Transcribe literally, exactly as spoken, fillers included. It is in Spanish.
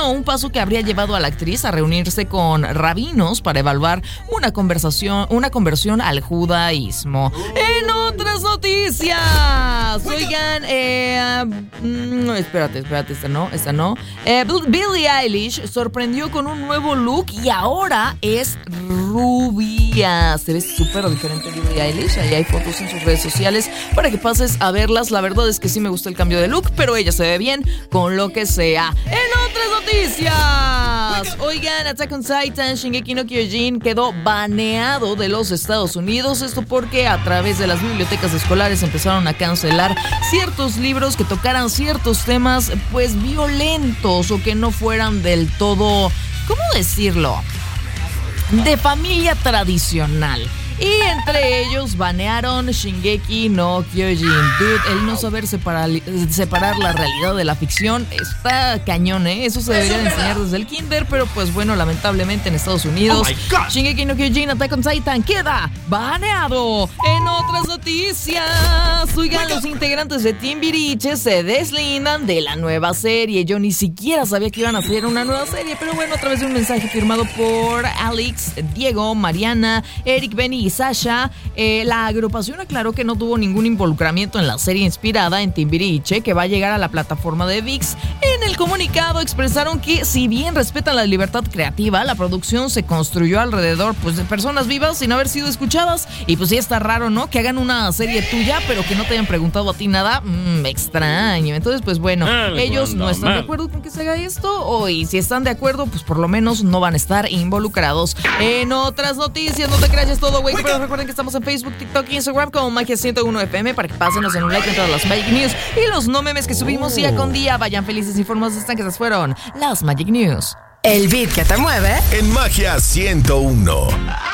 bueno, un paso que habría llevado a la actriz a reunirse con rabinos para evaluar una conversación, una conversión al judaísmo. En otras noticias, oigan, eh, mm, espérate, espérate, esta no, esta no. Eh, Billie Eilish sorprendió con un nuevo look y ahora es rubia. Se ve súper diferente Billie Eilish. Ahí hay fotos en sus redes sociales para que pases a verlas. La verdad es que sí me gustó el cambio de look, pero ella se ve bien con lo que sea. En otras noticias, oigan, Attack on Titan, Shingeki no Kyojin quedó baneado de los Estados Unidos. Esto porque a través de las bibliotecas escolares empezaron a cancelar ciertos libros que tocaran ciertos temas pues violentos o que no fueran del todo, ¿cómo decirlo?, de familia tradicional. Y entre ellos banearon Shingeki no Kyojin. Dude, el no saber separar, separar la realidad de la ficción está cañón, ¿eh? Eso se debería de enseñar desde el kinder, pero pues bueno, lamentablemente en Estados Unidos, oh Shingeki no Kyojin Attack on Titan queda baneado. En otras noticias, oigan, los integrantes de Timbiriche se deslindan de la nueva serie. Yo ni siquiera sabía que iban a hacer una nueva serie, pero bueno, a través de un mensaje firmado por Alex, Diego, Mariana, Eric, Benny y Sasha, eh, la agrupación aclaró que no tuvo ningún involucramiento en la serie inspirada en Timbiriche, que va a llegar a la plataforma de ViX. En el comunicado expresaron que si bien respetan la libertad creativa, la producción se construyó alrededor pues de personas vivas sin haber sido escuchadas. Y pues sí está raro, ¿no? Que hagan una serie tuya pero que no te hayan preguntado a ti nada. Mmm, extraño. Entonces pues bueno, el ellos no están man. de acuerdo con que se haga esto, o y si están de acuerdo pues por lo menos no van a estar involucrados. En otras noticias, no te creas, es todo, güey. Pero recuerden que estamos en Facebook, TikTok y Instagram como Magia ciento uno F M para que pásenos en un like en todas las Magic News y los no memes que subimos oh. día con día. Vayan felices, informados, están que esas fueron las Magic News. El beat que te mueve en Magia ciento uno.